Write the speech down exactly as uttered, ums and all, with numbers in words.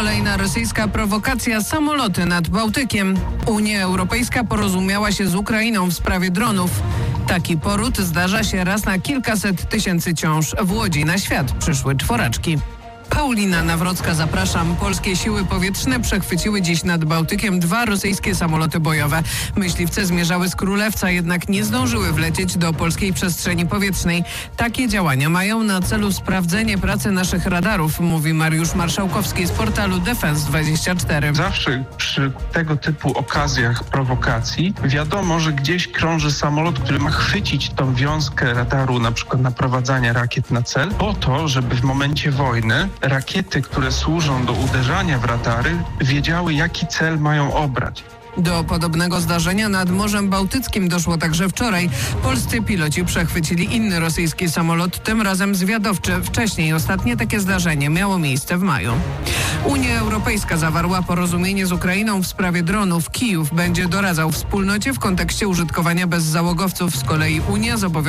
Kolejna rosyjska prowokacja, samoloty nad Bałtykiem. Unia Europejska porozumiała się z Ukrainą w sprawie dronów. Taki poród zdarza się raz na kilkaset tysięcy ciąż. W Łodzi na świat przyszły czworaczki. Paulina Nawrocka, zapraszam. Polskie siły powietrzne przechwyciły dziś nad Bałtykiem dwa rosyjskie samoloty bojowe. Myśliwce zmierzały z Królewca, jednak nie zdążyły wlecieć do polskiej przestrzeni powietrznej. Takie działania mają na celu sprawdzenie pracy naszych radarów, mówi Mariusz Marszałkowski z portalu Defense dwadzieścia cztery. Zawsze przy tego typu okazjach prowokacji wiadomo, że gdzieś krąży samolot, który ma chwycić tą wiązkę radaru, na przykład naprowadzania rakiet na cel, po to, żeby w momencie wojny rakiety, które służą do uderzania w radary, wiedziały, jaki cel mają obrać. Do podobnego zdarzenia nad Morzem Bałtyckim doszło także wczoraj. Polscy piloci przechwycili inny rosyjski samolot, tym razem zwiadowczy. Wcześniej ostatnie takie zdarzenie miało miejsce w maju. Unia Europejska zawarła porozumienie z Ukrainą w sprawie dronów. Kijów będzie doradzał wspólnocie w kontekście użytkowania bezzałogowców. Z kolei Unia zobowiązała